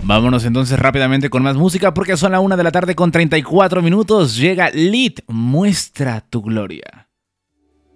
Vámonos entonces rápidamente con más música porque son la 1 de la tarde con 34 minutos. Llega Lit, muestra tu gloria.